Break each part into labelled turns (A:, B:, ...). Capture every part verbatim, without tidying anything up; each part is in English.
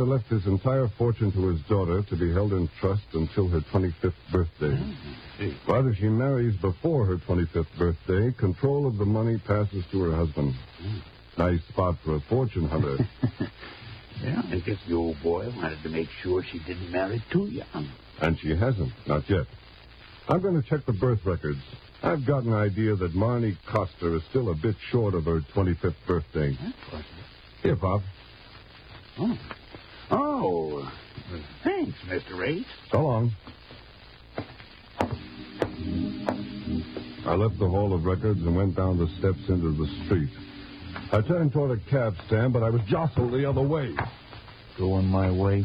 A: Foster left his entire fortune to his daughter to be held in trust until her twenty-fifth birthday.
B: Mm-hmm.
A: But if she marries before her twenty-fifth birthday, control of the money passes to her husband. Mm. Nice spot for a fortune hunter.
B: Yeah, I guess the old boy wanted to make sure she didn't marry too young.
A: And she hasn't, not yet. I'm going to check the birth records. I've got an idea that Marnie Coster is still a bit short of her twenty-fifth birthday.
B: Huh?
A: Here, Pop.
B: Oh. Oh. Thanks, Mister Race.
A: So long. I left the Hall of Records and went down the steps into the street. I turned toward a cab stand, but I was jostled the other way.
C: Going my way?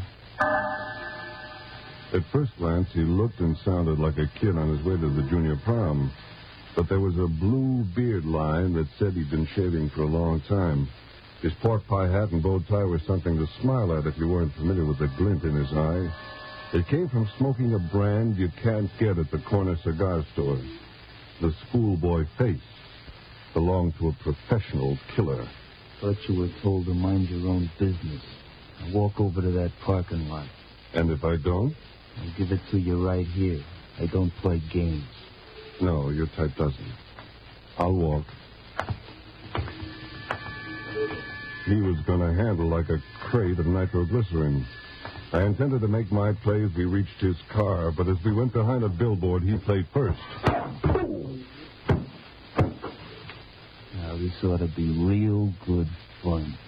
A: At first glance, he looked and sounded like a kid on his way to the junior prom. But there was a blue beard line that said he'd been shaving for a long time. His pork pie hat and bow tie were something to smile at if you weren't familiar with the glint in his eye. It came from smoking a brand you can't get at the corner cigar store. The schoolboy face belonged to a professional killer.
C: Thought you were told to mind your own business. Now walk over to that parking lot.
A: And if I don't?
C: I'll give it to you right here. I don't play games.
A: No, your type doesn't. I'll walk. He was going to handle like a crate of nitroglycerin. I intended to make my play as we reached his car, but as we went behind a billboard, he played first.
C: Now, this ought to be real good fun.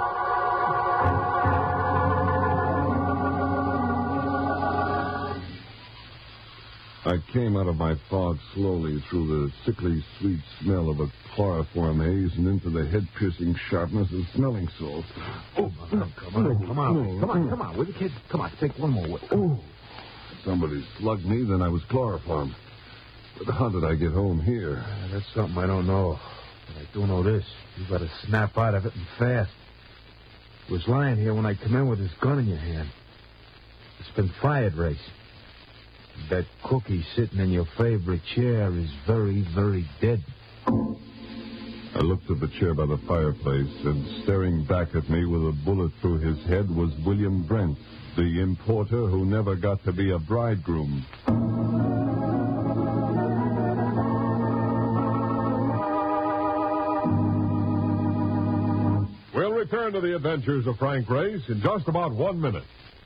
A: I came out of my fog slowly through the sickly sweet smell of a chloroform haze and into the head-piercing sharpness of smelling salts.
D: Oh, come on, come on, come on, come on, come on, with the kid. Come on, take one more.
A: Oh, somebody slugged me, then I was chloroformed. But how did I get home here?
D: Uh, that's something I don't know. But I do know this. You got to snap out of it and fast. He was lying here when I come in with his gun in your hand. It's been fired, Race. That cookie sitting in your favorite chair is very, very dead.
A: I looked at the chair by the fireplace, and staring back at me with a bullet through his head was William Brent, the importer who never got to be a bridegroom.
E: We'll return to the adventures of Frank Race in just about one minute.